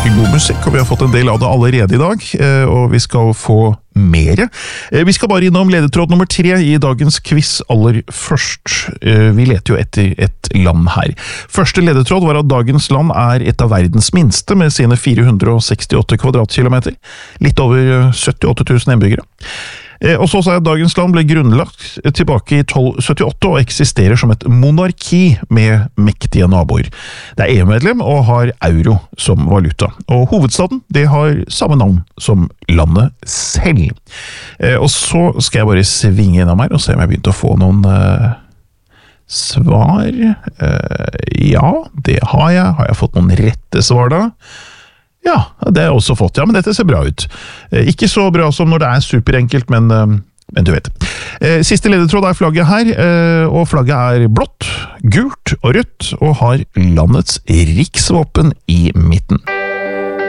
ganske god musikk, og vi har fått en del av det allerede i dag, og vi skal få mere. Vi skal bare innom ledetråd nummer 3 i dagens quiz aller først. Vi leter jo etter et land her. Første ledetråd var at dagens land er et av verdens minste, med sine 468 kvadratkilometer. Litt over 78 000 innbyggere. Og så sa jeg at dagens land ble grunnlagt tilbake i 1278 og eksisterer som et monarki med mektige naboer. Det er EU-medlem og har euro som valuta. Og hovedstaden, det har samme navn som landet selv. Og så skal jeg bare svinge innom her og se om jeg begynte å få noen svar. Ja, det har jeg. Har jeg fått noen rette svar da? Ja, det har jeg også fått, ja, men dette ser bra ut. Ikke så bra som når det er superenkelt, men du vet. Siste ledetråd er flagget her, og flagget er blått, gult og rødt, og har landets riksvåpen i midten.